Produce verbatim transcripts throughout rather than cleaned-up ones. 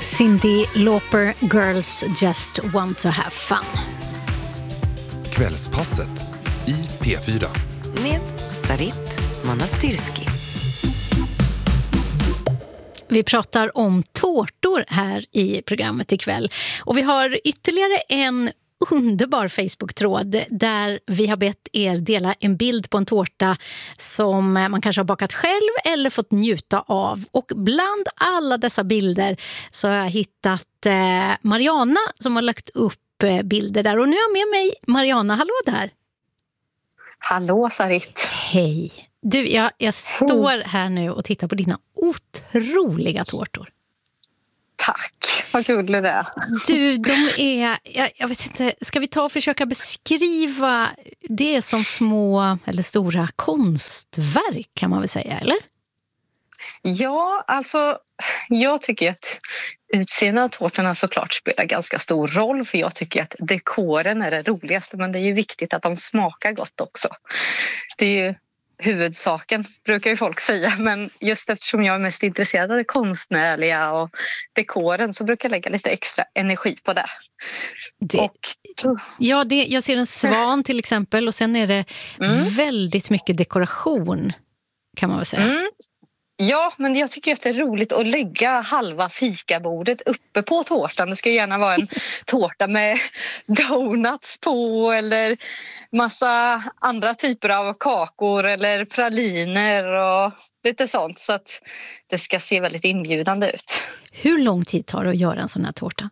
Cyndi Lauper, Girls Just Want to Have Fun. Kvällspasset i P fyra. Med Sarit Manastirski. Vi pratar om tårtor här i programmet ikväll. Och vi har ytterligare en underbar Facebook-tråd där vi har bett er dela en bild på en tårta som man kanske har bakat själv eller fått njuta av. Och bland alla dessa bilder så har jag hittat eh, Mariana som har lagt upp eh, bilder där. Och nu är jag med mig Mariana. Hallå där! Hallå Sarit! Hej! Du, jag, jag står här nu och tittar på dina otroliga tårtor. Tack, vad kul det är. Du, de är, jag, jag vet inte, ska vi ta och försöka beskriva det som små eller stora konstverk kan man väl säga, eller? Ja, alltså jag tycker att utseendet av tårtorna såklart spelar ganska stor roll, för jag tycker att dekoren är det roligaste, men det är ju viktigt att de smakar gott också. Det är ju huvudsaken brukar ju folk säga, men just eftersom jag är mest intresserad av det konstnärliga och dekoren så brukar jag lägga lite extra energi på det. det och, ja, det, jag ser en svan till exempel och sen är det mm. väldigt mycket dekoration kan man väl säga. Mm. Ja, men jag tycker att det är roligt att lägga halva fikabordet uppe på tårtan. Det ska gärna vara en tårta med donuts på eller massa andra typer av kakor eller praliner och lite sånt, så att det ska se väldigt inbjudande ut. Hur lång tid tar det att göra en sån här tårta?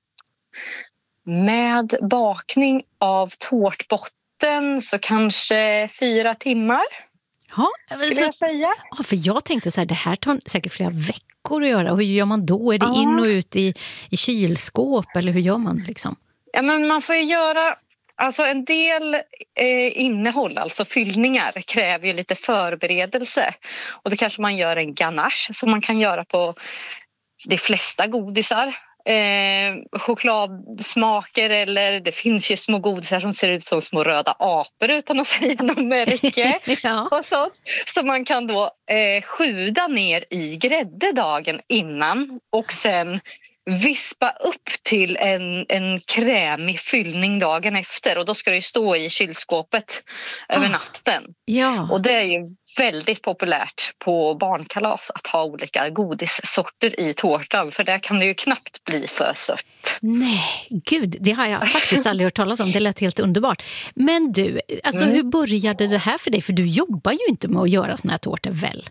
Med bakning av tårtbotten så kanske fyra timmar. Ja, skulle jag säga. Ja, för jag tänkte så här, det här tar säkert flera veckor att göra. Hur gör man då? Är det ja. in och ut i, i kylskåp eller hur gör man liksom? Ja, men man får ju göra, alltså en del eh, innehåll, alltså fyllningar, kräver ju lite förberedelse. Och det kanske man gör en ganache som man kan göra på de flesta godisar. Eh, chokladsmaker, eller det finns ju små godisar som ser ut som små röda apor utan att säga något märke. ja. Och sånt. Så man kan då eh, sjuda ner i grädde dagen innan och sen vispa upp till en, en krämig fyllning dagen efter, och då ska det ju stå i kylskåpet oh. över natten. Ja. Och det är ju väldigt populärt på barnkalas att ha olika godissorter i tårtan, för där kan det ju knappt bli för sött. Nej, gud, det har jag faktiskt aldrig hört talas om. Det lät helt underbart. Men du, alltså mm. hur började det här för dig? För du jobbar ju inte med att göra såna här tårtor väl?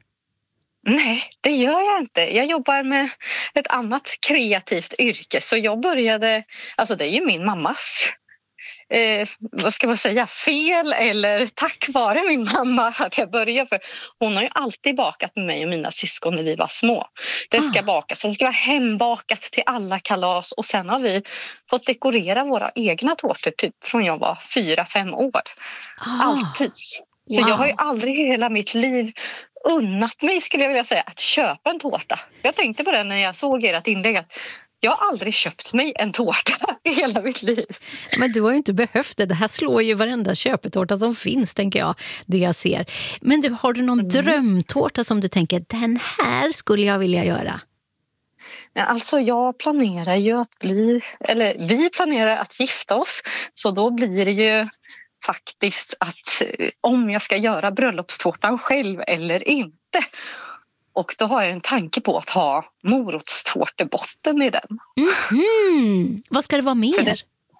Nej, det gör jag inte. Jag jobbar med ett annat kreativt yrke. Så jag började, alltså det är ju min mammas, eh, vad ska man säga, fel eller tack vare min mamma att jag började. För hon har ju alltid bakat med mig och mina syskon när vi var små. Det ska ah. bakas, det ska vara hembakat till alla kalas. Och sen har vi fått dekorera våra egna tårtor typ från jag var fyra, fem år. Ah. Alltid. Så wow. jag har ju aldrig i hela mitt liv unnat mig, skulle jag vilja säga, att köpa en tårta. Jag tänkte på det när jag såg ert inlägg, att jag har aldrig köpt mig en tårta i hela mitt liv. Men du har ju inte behövt det. Det här slår ju varenda köpetårta som finns, tänker jag, det jag ser. Men du, har du någon mm. drömtårta som du tänker, den här skulle jag vilja göra? Ja, alltså jag planerar ju att bli, eller vi planerar att gifta oss, så då blir det ju faktiskt att om jag ska göra bröllopstårtan själv eller inte. Och då har jag en tanke på att ha morotstårtebotten i den. Mm-hmm. Vad ska det vara mer?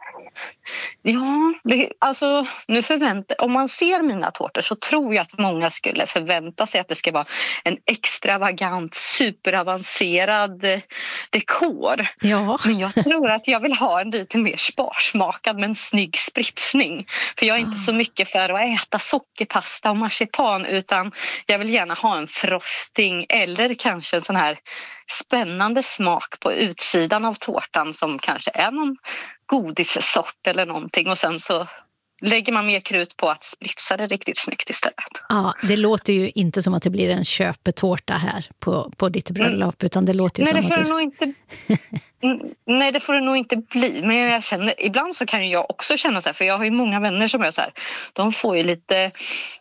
Ja, det, alltså nu förväntar, om man ser mina tårtor så tror jag att många skulle förvänta sig att det ska vara en extravagant, superavancerad dekor. Ja. Men jag tror att jag vill ha en lite mer sparsmakad men snygg spritsning. För jag är inte så mycket för att äta sockerpasta och marsipan, utan jag vill gärna ha en frosting eller kanske en sån här spännande smak på utsidan av tårtan som kanske är någon godissort eller någonting, och sen så lägger man mer krut på att spritsa det riktigt snyggt istället. Ja, det låter ju inte som att det blir en köpetårta här på, på ditt bröllop, mm. utan det låter ju Nej, som det att du... Nog inte... Nej, det får det nog inte bli. Men jag känner, ibland så kan ju jag också känna så här, för jag har ju många vänner som är så här, de får ju lite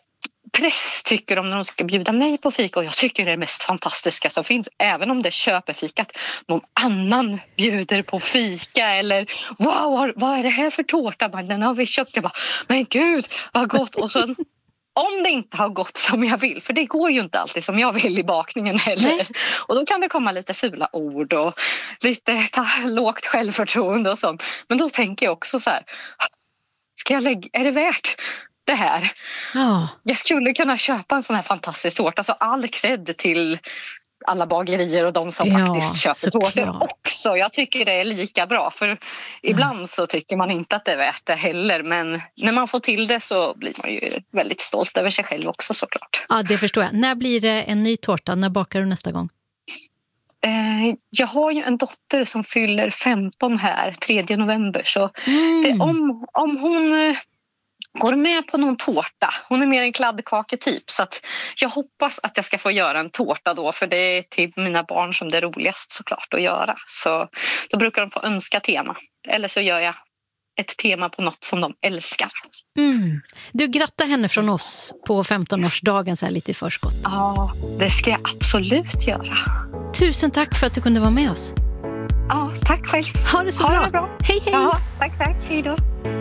press tycker om när de ska bjuda mig på fika, och jag tycker det är det mest fantastiska som finns, även om det köper fikat någon annan bjuder på fika eller wow, vad är det här för tårta? Den har vi köpt. Jag bara, men gud vad gott. Och så om det inte har gått som jag vill, för det går ju inte alltid som jag vill i bakningen heller. Nej. Och då kan det komma lite fula ord och lite ta, lågt självförtroende och sånt. Men då tänker jag också så här, ska jag lägga, är det värt det här? Ja. Jag skulle kunna köpa en sån här fantastisk tårta, så all cred till alla bagerier och de som ja, faktiskt köper tårtor också. Jag tycker det är lika bra, för ibland mm. så tycker man inte att det är värt det heller, men när man får till det så blir man ju väldigt stolt över sig själv också, såklart. Ja, det förstår jag. När blir det en ny tårta? När bakar du nästa gång? Eh, jag har ju en dotter som fyller femton här, tredje november, så mm. det, om, om hon går med på någon tårta. Hon är mer en kladdkaketyp, så att jag hoppas att jag ska få göra en tårta då, för det är till mina barn som det är roligast såklart att göra. Så då brukar de få önska tema. Eller så gör jag ett tema på något som de älskar. Mm. Du, grattar henne från oss på femtonårsdagen så här lite i förskott. Ja, det ska jag absolut göra. Tusen tack för att du kunde vara med oss. Ja, tack själv. Ha det så ha bra. Det bra. Hej, hej. Ja, tack, tack. Hej då.